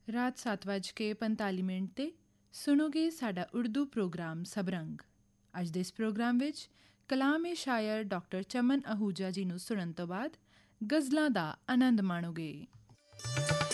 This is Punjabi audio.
ਰਾਤ 7:45 'ਤੇ ਸੁਣੋਗੇ ਸਾਡਾ ਉਰਦੂ ਪ੍ਰੋਗਰਾਮ ਸਬਰੰਗ। ਅੱਜ ਦੇ ਇਸ ਪ੍ਰੋਗਰਾਮ ਵਿੱਚ ਕਲਾਮ-ਏ ਸ਼ਾਇਰ ਡਾਕਟਰ ਚਮਨ ਅਹੂਜਾ ਜੀ ਨੂੰ ਸੁਣਨ ਤੋਂ ਬਾਅਦ ਗਜ਼ਲਾਂ ਦਾ ਆਨੰਦ ਮਾਣੋਗੇ।